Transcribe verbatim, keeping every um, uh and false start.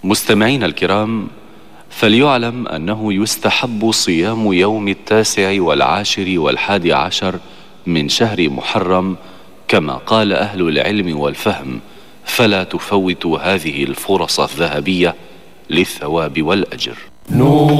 مستمعينا الكرام، فليعلم أنه يستحب صيام يوم التاسع والعاشر والحادي عشر من شهر محرم كما قال أهل العلم والفهم، فلا تفوتوا هذه الفرص الذهبية للثواب والأجر.